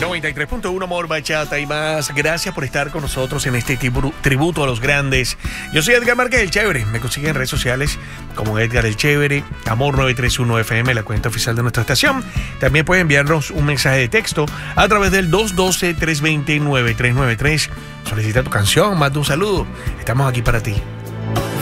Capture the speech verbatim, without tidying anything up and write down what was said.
noventa y tres punto uno Amor, Bachata y más. Gracias por estar con nosotros en este tributo a los grandes. Yo soy Edgar Márquez el Chévere. Me consiguen en redes sociales como Edgar el Chévere, Amor nueve tres uno F M, la cuenta oficial de nuestra estación. También pueden enviarnos un mensaje de texto a través del dos uno dos, tres dos cero, nueve tres nueve tres. Solicita tu canción, manda un saludo. Estamos aquí para ti.